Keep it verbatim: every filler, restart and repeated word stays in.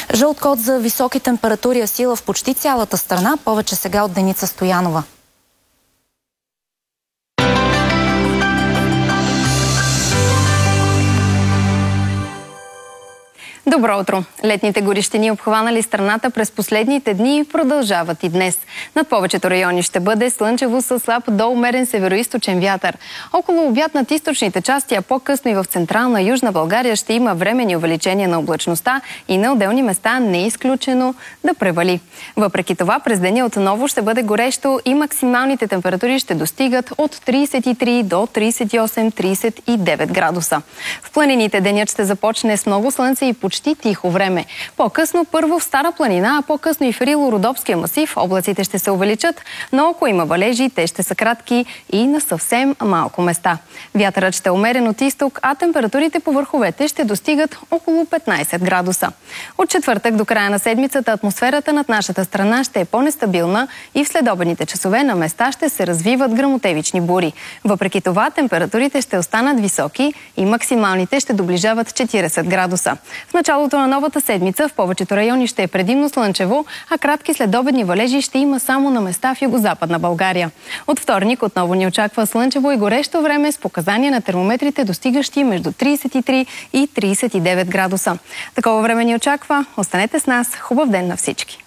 Жълт код за високи температури е сила в почти цялата страна. Повече сега от Деница Стоянова. Добро утро! Летните горещини, обхванали страната през последните дни, продължават и днес. Над повечето райони ще бъде слънчево със слаб до умерен североизточен вятър. Около обяд над източните части, а по-късно и в централна и южна България ще има временни увеличения на облачността и на отделни места не е изключено да превали. Въпреки това, през деня отново ще бъде горещо и максималните температури ще достигат от тридесет и три до тридесет и осем - тридесет и девет градуса. В планините денят ще започне с много слънце и почти тихо време. По-късно първо в Стара планина, а по-късно и в Рило-Родопския масив облаците ще се увеличат, но ако има валежи, те ще са кратки и на съвсем малко места. Вятърът ще е умерен от изток, а температурите по върховете ще достигат около петнадесет градуса. От четвъртък до края на седмицата атмосферата над нашата страна ще е по-нестабилна и в следобедните часове на места ще се развиват гръмотевични бури. Въпреки това, температурите ще останат високи и максималните ще доближават четиридесет градуса. В началото на новата седмица в повечето райони ще е предимно слънчево, а кратки следобедни валежи ще има само на места в югозападна България. От вторник отново ни очаква слънчево и горещо време с показания на термометрите, достигащи между тридесет и три и тридесет и девет градуса. Такова време ни очаква. Останете с нас. Хубав ден на всички!